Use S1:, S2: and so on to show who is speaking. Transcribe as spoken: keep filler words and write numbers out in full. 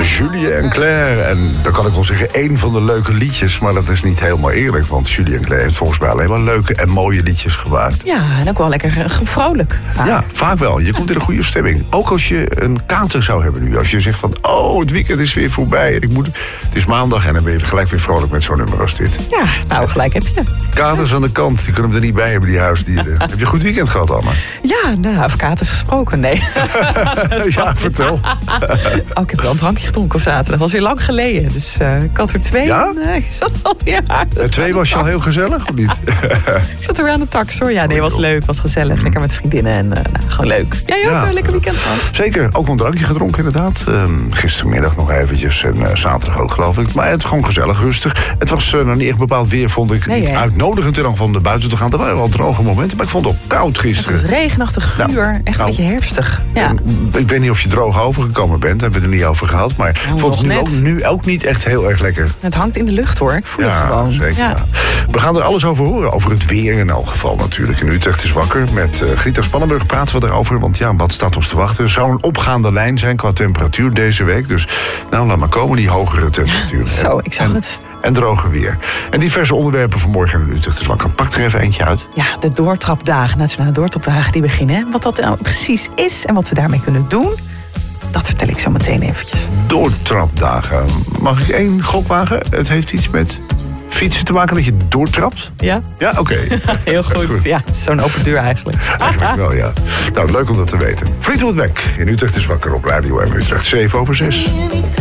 S1: Julie en Claire. En dan kan ik wel zeggen één van de leuke liedjes. Maar dat is niet helemaal eerlijk. Want Julie en Claire heeft volgens mij alleen maar leuke en mooie liedjes gemaakt.
S2: Ja, en ook wel lekker uh, vrolijk. Vaak.
S1: Ja, vaak wel. Je komt in een goede stemming. Ook als je een kater zou hebben nu. Als je zegt van, oh, het weekend is weer voorbij. Ik moet... Het is maandag en dan ben je gelijk weer vrolijk met zo'n nummer als dit.
S2: Ja, nou gelijk heb je.
S1: Katers aan de kant, die kunnen we er niet bij hebben, die huisdieren. Heb je een goed weekend gehad, Anna?
S2: Ja, nou, over katers gesproken, nee.
S1: Ja, vertel.
S2: Oh, ik heb wel een drankje gedronken op zaterdag. Dat was weer lang geleden. Dus uh, ik had er twee.
S1: Ja?
S2: En, uh, ik zat al, ja,
S1: En twee was je al heel gezellig, of niet?
S2: Ik zat er weer aan de tax, hoor. Ja, nee, was leuk, was gezellig. Lekker met vriendinnen en uh, nou, gewoon leuk. Jij ook
S1: Ja.
S2: een lekker weekend gehad?
S1: Zeker, ook wel een drankje gedronken inderdaad. Um, gistermiddag nog eventjes en uh, zaterdag ook geloof ik. Maar het was gewoon gezellig, rustig. Het was uh, nog niet echt bepaald weer, vond ik.
S2: Nee,
S1: niet
S2: hè?
S1: uitnodigend in van de buiten te gaan. Er waren wel droge momenten, maar ik vond het ook koud gisteren.
S2: Het was regenachtig, guur,
S1: Nou,
S2: echt
S1: nou,
S2: een beetje herfstig. Ja.
S1: En ik weet niet of je droog overgekomen bent, daar hebben we het er niet over gehad. Maar ik
S2: Nou,
S1: vond het nu
S2: nog
S1: ook,
S2: net.
S1: nu ook niet echt heel erg lekker.
S2: Het hangt in de lucht, hoor. Ik voel het gewoon.
S1: Zeker.
S2: Ja.
S1: Ja. We gaan er alles over horen. Over het weer in elk geval natuurlijk. In Utrecht is wakker. Met uh, Grieter Spannenburg praten we erover. Want ja, wat staat ons te wachten? Er zou een opgaande lijn zijn qua temperatuur deze week. Dus nou, laat maar komen die hogere temperatuur.
S2: Zo, ik zag
S1: en,
S2: het.
S1: En droger weer. En diverse onderwerpen vanmorgen in Utrecht is wakker. Pak er even eentje uit.
S2: Ja, de doortrapdagen, nationale doortrapdagen die beginnen. Hè. Wat dat nou precies is en wat we daarmee kunnen doen, dat vertel ik zo meteen eventjes.
S1: Doortrapdagen. Mag ik één gok wagen? Het heeft iets met fietsen te maken dat je doortrapt?
S2: Ja?
S1: Ja, oké. Okay.
S2: Heel goed. goed. Ja, het is zo'n open deur eigenlijk.
S1: Eigenlijk wel, ja. Nou, leuk om dat te weten. Fleetwood Mac in Utrecht is wakker op Radio M Utrecht zeven over zes.